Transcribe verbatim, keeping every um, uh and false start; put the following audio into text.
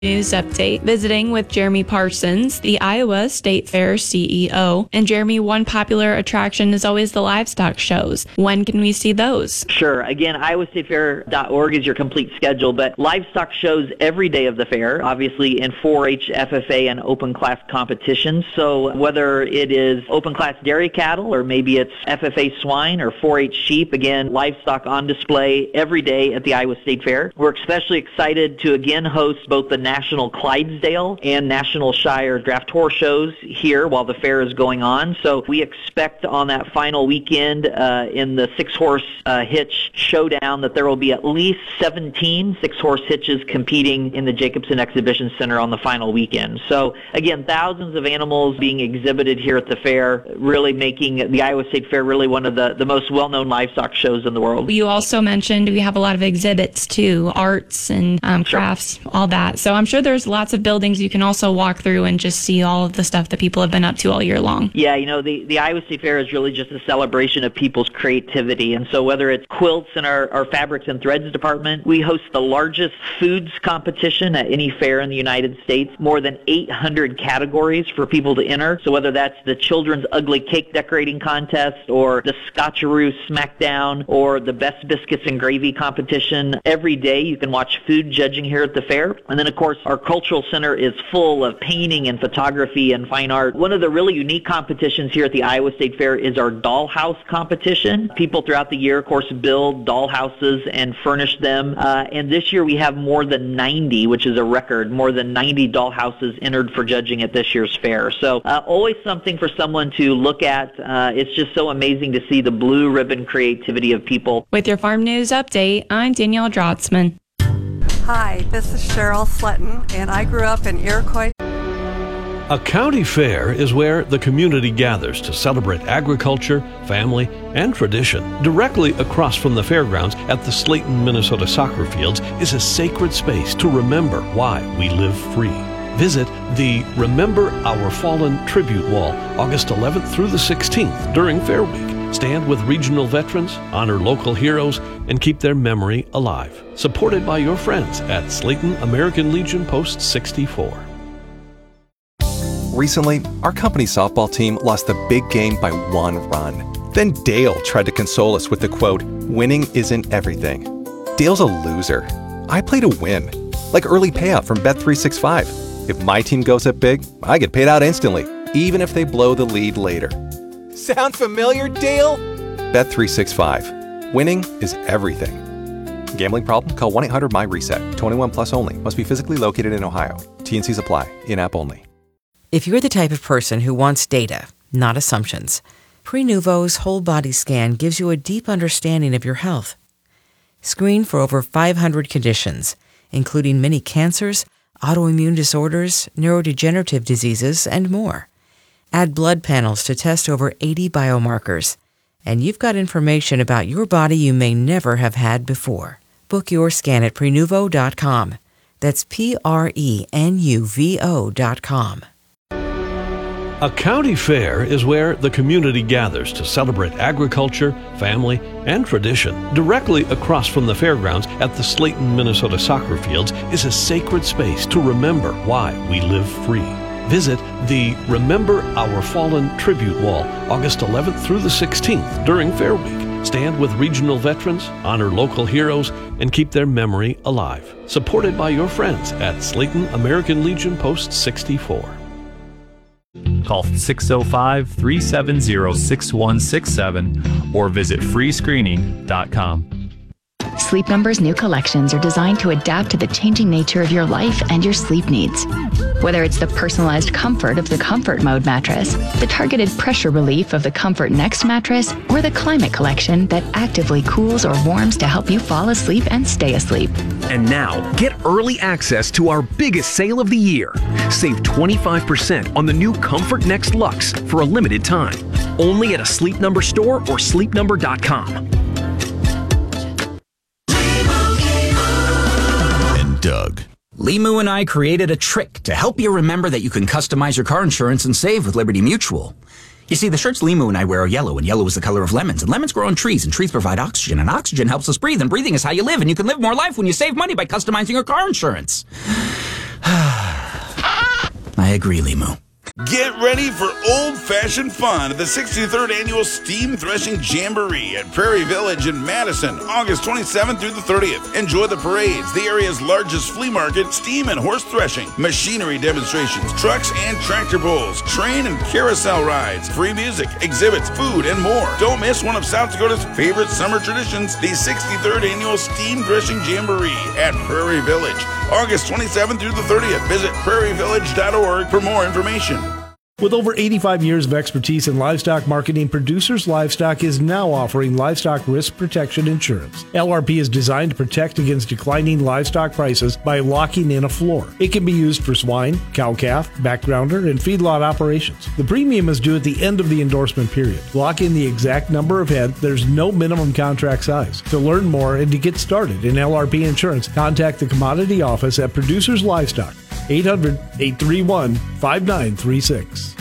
News update. Visiting with Jeremy Parsons, the Iowa State Fair C E O. And Jeremy, one popular attraction is always the livestock shows. When can we see those? Sure. Again, iowa state fair dot org is your complete schedule, but livestock shows every day of the fair, obviously in four H, F F A, and open class competitions. So whether it is open class dairy cattle or maybe it's F F A swine or four H sheep, again, livestock on display every day at the Iowa State Fair. We're especially excited to again host both the National Clydesdale and National Shire Draft Horse shows here while the fair is going on. So we expect on that final weekend uh, in the six-horse uh, hitch showdown that there will be at least seventeen six-horse hitches competing in the Jacobson Exhibition Center on the final weekend. So again, thousands of animals being exhibited here at the fair, really making the Iowa State Fair really one of the, the most well-known livestock shows in the world. You also mentioned we have a lot of exhibits too, arts and um, crafts, sure. all that. So I'm sure there's lots of buildings you can also walk through and just see all of the stuff that people have been up to all year long. Yeah, you know, the, the Iowa State Fair is really just a celebration of people's creativity. And so whether it's quilts in our, our fabrics and threads department, we host the largest foods competition at any fair in the United States, more than eight hundred categories for people to enter. So whether that's the children's ugly cake decorating contest or the Scotcheroo Smackdown or the best biscuits and gravy competition, every day you can watch food judging here at the fair. And then, of course, our cultural center is full of painting and photography and fine art. One of the really unique competitions here at the Iowa State Fair is our dollhouse competition. People throughout the year, of course, build dollhouses and furnish them. Uh, and this year we have more than ninety, which is a record, more than ninety dollhouses entered for judging at this year's fair. So uh, always something for someone to look at. Uh, it's just so amazing to see the blue ribbon creativity of people. With your Farm News Update, I'm Danielle Drotzman. Hi, this is Cheryl Sletton, and I grew up in Iroquois. A county fair is where the community gathers to celebrate agriculture, family, and tradition. Directly across from the fairgrounds at the Slayton, Minnesota soccer fields is a sacred space to remember why we live free. Visit the Remember Our Fallen Tribute Wall August eleventh through the sixteenth during Fair Week. Stand with regional veterans, honor local heroes, and keep their memory alive. Supported by your friends at Slayton American Legion Post sixty-four. Recently, our company softball team lost the big game by one run. Then Dale tried to console us with the quote, "Winning isn't everything." Dale's a loser. I play to win. Like early payout from Bet three sixty-five. If my team goes up big, I get paid out instantly, even if they blow the lead later. Sound familiar, Dale? Bet three sixty-five. Winning is everything. Gambling problem? Call one eight hundred M Y reset. twenty-one plus only. Must be physically located in Ohio. T and Cs apply. In-app only. If you're the type of person who wants data, not assumptions, Prenuvo's whole body scan gives you a deep understanding of your health. Screen for over five hundred conditions, including many cancers, autoimmune disorders, neurodegenerative diseases, and more. Add blood panels to test over eighty biomarkers, and you've got information about your body you may never have had before. Book your scan at Prenuvo dot com. That's P R E N U V O dot com. A county fair is where the community gathers to celebrate agriculture, family, and tradition. Directly across from the fairgrounds at the Slayton, Minnesota soccer fields is a sacred space to remember why we live free. Visit the Remember Our Fallen Tribute Wall August eleventh through the sixteenth during Fair Week. Stand with regional veterans, honor local heroes, and keep their memory alive. Supported by your friends at Slayton American Legion Post sixty-four. Call six oh five, three seven zero, six one six seven or visit free screening dot com. Sleep Number's new collections are designed to adapt to the changing nature of your life and your sleep needs. Whether it's the personalized comfort of the Comfort Mode mattress, the targeted pressure relief of the Comfort Next mattress, or the Climate Collection that actively cools or warms to help you fall asleep and stay asleep. And now, get early access to our biggest sale of the year. Save twenty-five percent on the new Comfort Next Luxe for a limited time. Only at a Sleep Number store or sleep number dot com. Doug. Limu and I created a trick to help you remember that you can customize your car insurance and save with Liberty Mutual. You see, the shirts Limu and I wear are yellow, and yellow is the color of lemons, and lemons grow on trees, and trees provide oxygen, and oxygen helps us breathe, and breathing is how you live, and you can live more life when you save money by customizing your car insurance. agree, Limu. Get ready for old-fashioned fun at the sixty-third Annual Steam Threshing Jamboree at Prairie Village in Madison, August twenty-seventh through the thirtieth. Enjoy the parades, the area's largest flea market, steam and horse threshing, machinery demonstrations, trucks and tractor pulls, train and carousel rides, free music, exhibits, food, and more. Don't miss one of South Dakota's favorite summer traditions, the sixty-third Annual Steam Threshing Jamboree at Prairie Village, August twenty-seventh through the thirtieth. Visit prairie village dot org for more information. With over eighty-five years of expertise in livestock marketing, Producers Livestock is now offering livestock risk protection insurance. L R P is designed to protect against declining livestock prices by locking in a floor. It can be used for swine, cow-calf, backgrounder, and feedlot operations. The premium is due at the end of the endorsement period. Lock in the exact number of head. There's no minimum contract size. To learn more and to get started in L R P insurance, contact the Commodity Office at Producers Livestock, eight hundred, eight three one, five nine three six.